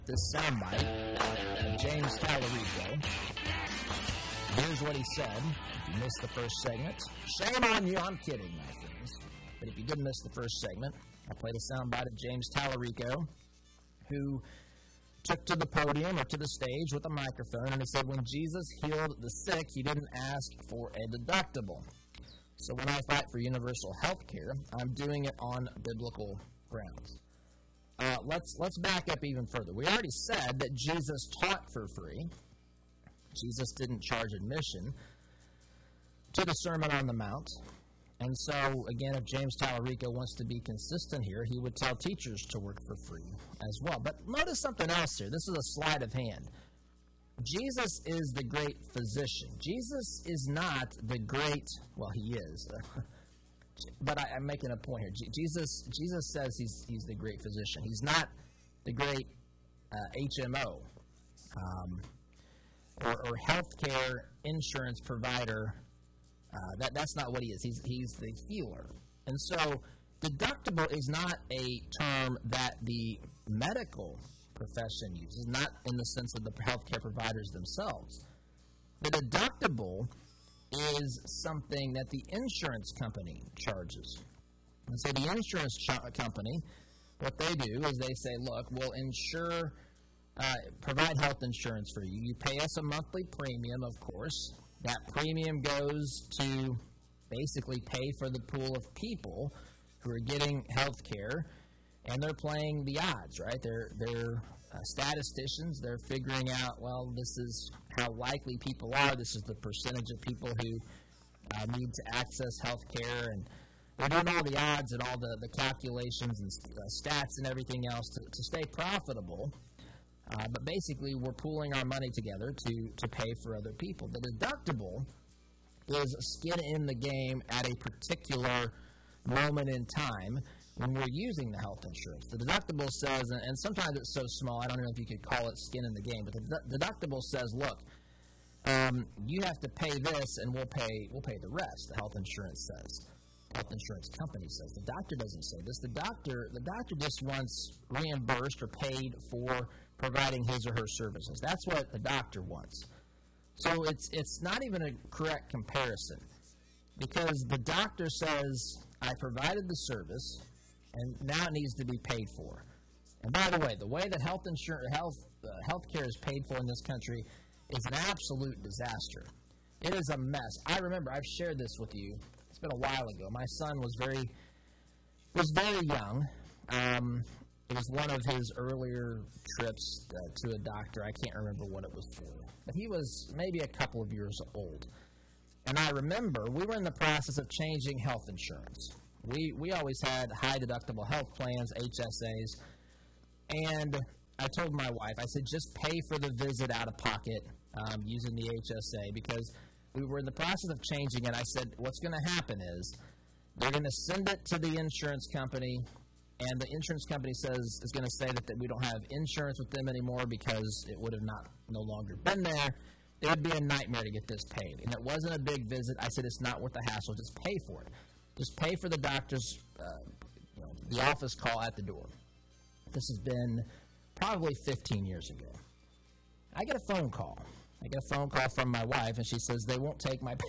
This soundbite of James Tallarico. Here's what he said. If you missed the first segment, shame on you. I'm kidding, my friends. But if you did miss the first segment, I played a soundbite of James Tallarico, who took to the podium or to the stage with a microphone, and he said when Jesus healed the sick, he didn't ask for a deductible. So when I fight for universal health care, I'm doing it on biblical grounds. Let's back up even further. We already said that Jesus taught for free. Jesus didn't charge admission to the Sermon on the Mount. And so, again, if James Tallarico wants to be consistent here, he would tell teachers to work for free as well. But notice something else here. This is a sleight of hand. Jesus is the great physician. Jesus is not the great, well, he is. But I'm making a point here. Jesus says he's the great physician. He's not the great HMO or healthcare insurance provider. That's not what he is. He's the healer. And so deductible is not a term that the medical profession uses, not in the sense of the healthcare providers themselves. The deductible is something that the insurance company charges. And so the insurance company, what they do is they say, look, we'll provide health insurance for you. You pay us a monthly premium, of course. That premium goes to basically pay for the pool of people who are getting health care, and they're playing the odds, right? They're statisticians. They're figuring out, well, this is how likely people are. This is the percentage of people who need to access health care, and they're doing all the odds and all the calculations and stats and everything else to stay profitable. But basically, we're pooling our money together to pay for other people. The deductible is skin in the game at a particular moment in time when we're using the health insurance. The deductible says, and sometimes it's so small, I don't know if you could call it skin in the game, but the deductible says, look, you have to pay this, and we'll pay the rest. The health insurance says. Health insurance company says. The doctor doesn't say this. The doctor just wants reimbursed or paid for providing his or her services. That's what the doctor wants. So it's not even a correct comparison, because the doctor says, I provided the service, and now it needs to be paid for. And by the way that healthcare is paid for in this country is an absolute disaster. It is a mess. I remember, I've shared this with you. It's been a while ago. My son was very young. It was one of his earlier trips to a doctor. I can't remember what it was for. But he was maybe a couple of years old. And I remember we were in the process of changing health insurance. We always had high deductible health plans, HSAs. And I told my wife, I said, just pay for the visit out of pocket using the HSA, because we were in the process of changing it. I said, what's going to happen is they're going to send it to the insurance company, and the insurance company is going to say that we don't have insurance with them anymore because it would have no longer been there. It would be a nightmare to get this paid. And it wasn't a big visit. I said, it's not worth the hassle. Just pay for it. Just pay for the doctor's, the office call at the door. This has been probably 15 years ago. I get a phone call. From my wife, and she says, they won't take my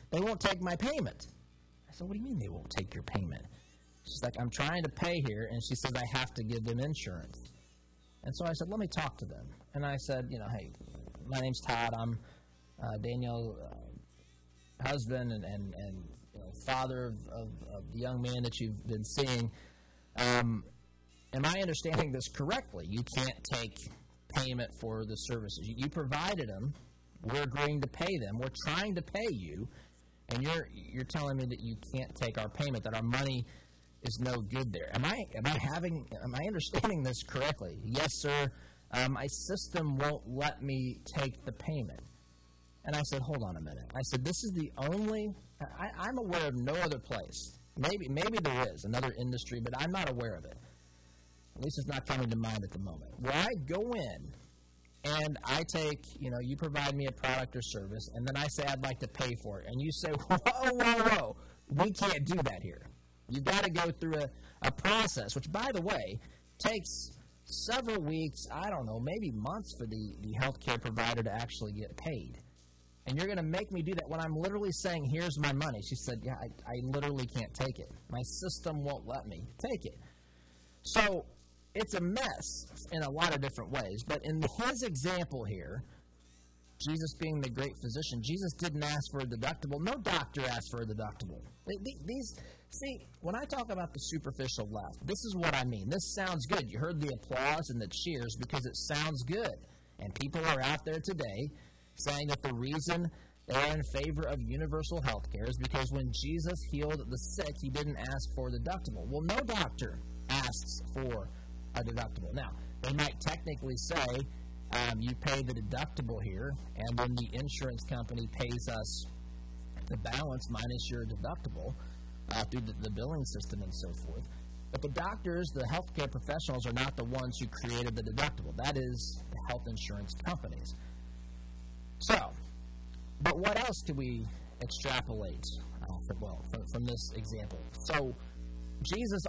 payment. I said, what do you mean they won't take your payment? She's like, I'm trying to pay here, and she says I have to give them insurance. And so I said, let me talk to them. And I said, hey, my name's Todd. I'm Danielle's husband and father of the young man that you've been seeing. Am I understanding this correctly? You can't take payment for the services. You provided them. We're agreeing to pay them. We're trying to pay you, and you're telling me that you can't take our payment, that our money is no good there. Am I understanding this correctly? Yes, sir. My system won't let me take the payment. And I said, hold on a minute. I said, this is the only, I'm aware of no other place. Maybe there is another industry, but I'm not aware of it. At least it's not coming to mind at the moment. Where I go in and I take, you provide me a product or service, and then I say I'd like to pay for it. And you say, whoa, we can't do that here. You've got to go through a process, which, by the way, takes several weeks, I don't know, maybe months for the healthcare provider to actually get paid. And you're going to make me do that when I'm literally saying, here's my money. She said, yeah, I literally can't take it. My system won't let me take it. So it's a mess in a lot of different ways. But in his example here, Jesus being the great physician, Jesus didn't ask for a deductible. No doctor asked for a deductible. See, when I talk about the superficial left, this is what I mean. This sounds good. You heard the applause and the cheers because it sounds good. And people are out there today saying that the reason they're in favor of universal health care is because when Jesus healed the sick, he didn't ask for a deductible. Well, no doctor asks for a deductible. Now, they might technically say, you pay the deductible here, and then the insurance company pays us the balance minus your deductible through the billing system and so forth. But the doctors, the healthcare professionals, are not the ones who created the deductible. That is the health insurance companies. So, but what else do we extrapolate from this example? So, Jesus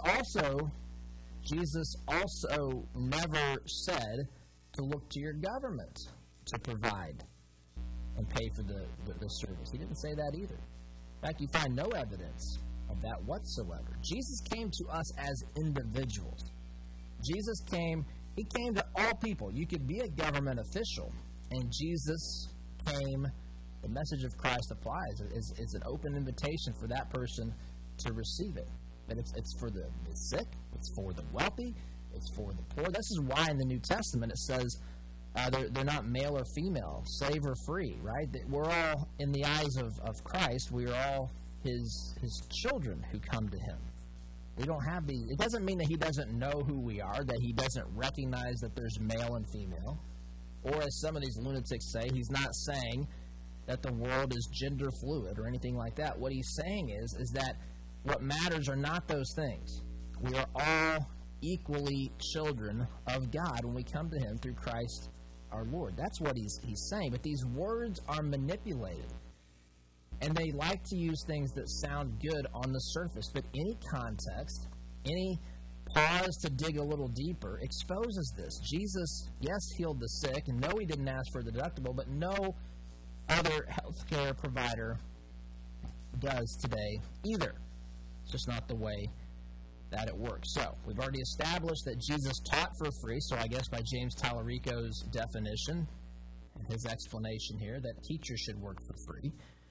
also never said to look to your government to provide and pay for the service. He didn't say that either. In fact, you find no evidence of that whatsoever. Jesus came to us as individuals. Jesus came to all people. You could be a government official, and Jesus came. The message of Christ applies. It's an open invitation for that person to receive it. But it's for the sick, it's for the wealthy, it's for the poor. This is why in the New Testament it says they're not male or female, slave or free, right? That we're all, in the eyes of Christ, we are all his children who come to him. We don't have it doesn't mean that he doesn't know who we are, that he doesn't recognize that there's male and female. Or as some of these lunatics say, he's not saying that the world is gender fluid or anything like that. What he's saying is that what matters are not those things. We are all equally children of God when we come to him through Christ our Lord. That's what he's saying. But these words are manipulated. And they like to use things that sound good on the surface. But any context, any pause to dig a little deeper exposes this. Jesus, yes, healed the sick, and no, he didn't ask for the deductible, but no other healthcare provider does today either. It's just not the way that it works. So, we've already established that Jesus taught for free, so I guess by James Tallarico's definition and his explanation here, that teachers should work for free.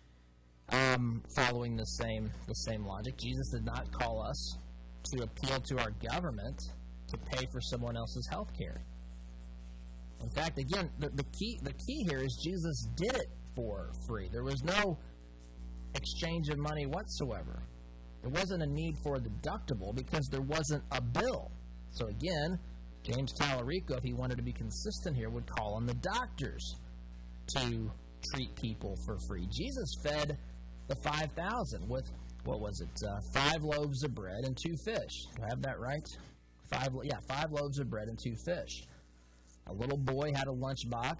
Following the same logic, Jesus did not call us to appeal to our government to pay for someone else's health care. In fact, again, the key here is Jesus did it for free. There was no exchange of money whatsoever. There wasn't a need for a deductible because there wasn't a bill. So again, James Tallarico, if he wanted to be consistent here, would call on the doctors to treat people for free. Jesus fed the 5,000 with, 5 loaves of bread and 2 fish. Do I have that right? 5 loaves of bread and 2 fish. A little boy had a lunchbox.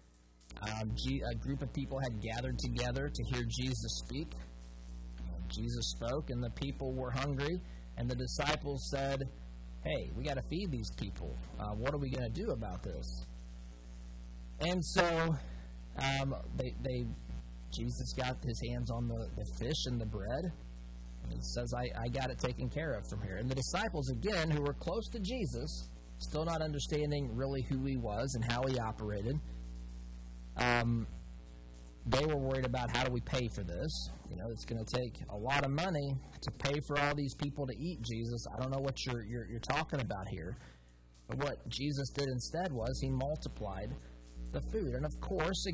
A group of people had gathered together to hear Jesus speak. Jesus spoke, and the people were hungry, and the disciples said, hey, we got to feed these people. What are we going to do about this? And so Jesus got his hands on the fish and the bread, and he says, I got it taken care of from here. And the disciples, again, who were close to Jesus, still not understanding really who he was and how he operated, they were worried about how do we pay for this. It's going to take a lot of money to pay for all these people to eat, Jesus. I don't know what you're talking about here. But what Jesus did instead was he multiplied the food. And of course,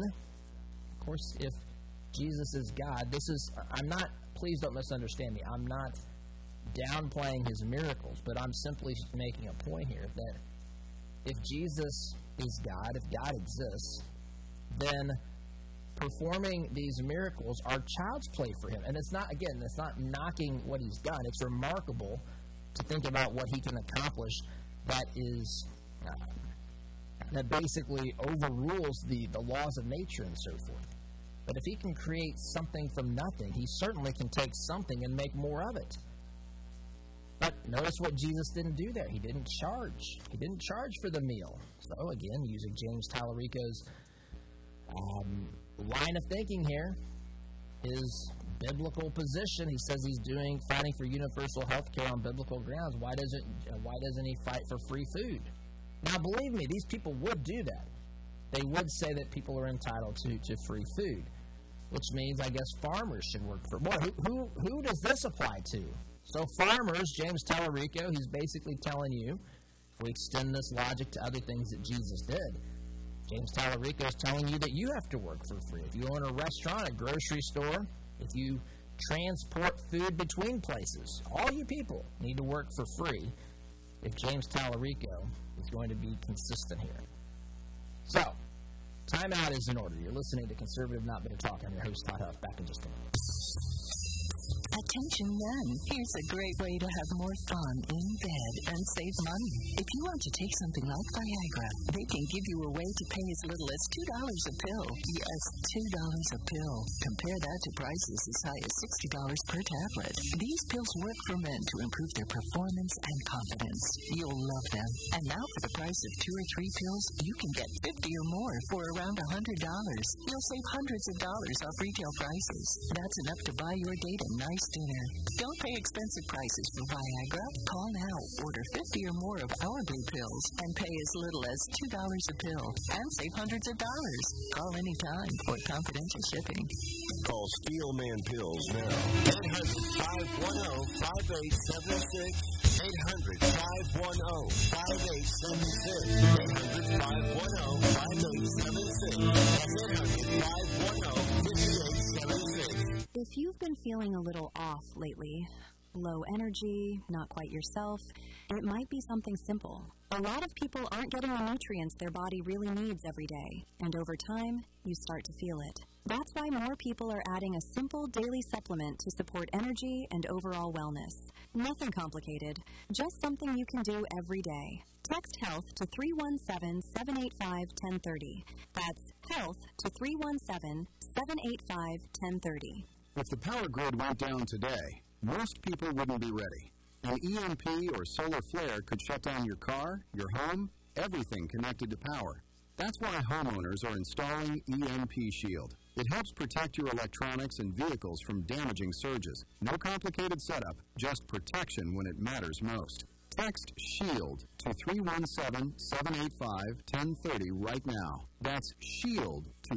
if Jesus is God, please don't misunderstand me. I'm not downplaying his miracles, but I'm simply making a point here that if Jesus is God, if God exists, then performing these miracles are child's play for him. And it's not knocking what he's done. It's remarkable to think about what he can accomplish that basically overrules the laws of nature and so forth. But if he can create something from nothing, he certainly can take something and make more of it. But notice what Jesus didn't do there. He didn't charge. He didn't charge for the meal. So, again, using James Tallarico's line of thinking here, his biblical position, he says he's fighting for universal health care on biblical grounds. Why doesn't he fight for free food? Now, believe me, these people would do that. They would say that people are entitled to free food, which means, I guess, farmers should work for more. Who does this apply to? So farmers, James Tallarico, he's basically telling you, if we extend this logic to other things that Jesus did, James Tallarico is telling you that you have to work for free. If you own a restaurant, a grocery store, if you transport food between places, all you people need to work for free if James Tallarico is going to be consistent here. So, timeout is in order. You're listening to Conservative Not Bitter Talk. I'm your host, Todd Huff. Back in just a minute. Attention men, here's a great way to have more fun in bed and save money. If you want to take something like Viagra, they can give you a way to pay as little as $2 a pill. Yes, $2 a pill. Compare that to prices as high as $60 per tablet. These pills work for men to improve their performance and confidence. You'll love them. And now for the price of 2 or 3 pills, you can get 50 or more for around $100. You'll save hundreds of dollars off retail prices. That's enough to buy your date a nice dinner. Don't pay expensive prices for Viagra. Call now, order 50 or more of our blue pills, and pay as little as $2 a pill, and save hundreds of dollars. Call anytime for confidential shipping. Call Steelman Pills now. 800-510-5876. 800-510-5876. 800-510-5876. 800-510-5876. If you've been feeling a little off lately, low energy, not quite yourself, it might be something simple. A lot of people aren't getting the nutrients their body really needs every day, and over time, you start to feel it. That's why more people are adding a simple daily supplement to support energy and overall wellness. Nothing complicated, just something you can do every day. Text HEALTH to 317-785-1030. That's HEALTH to 317-785-1030. If the power grid went down today, most people wouldn't be ready. An EMP or solar flare could shut down your car, your home, everything connected to power. That's why homeowners are installing EMP Shield. It helps protect your electronics and vehicles from damaging surges. No complicated setup, just protection when it matters most. Text SHIELD to 317-785-1030 right now. That's SHIELD to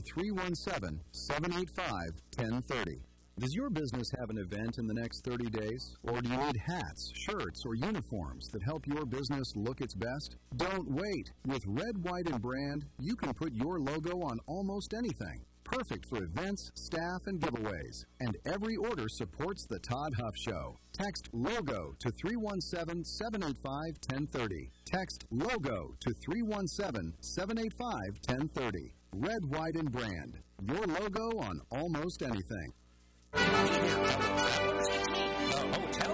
317-785-1030. Does your business have an event in the next 30 days? Or do you need hats, shirts, or uniforms that help your business look its best? Don't wait. With Red, White, and Brand, you can put your logo on almost anything. Perfect for events, staff, and giveaways. And every order supports the Todd Huff Show. Text LOGO to 317-785-1030. Text LOGO to 317-785-1030. Red, White, and Brand. Your logo on almost anything. The Hotel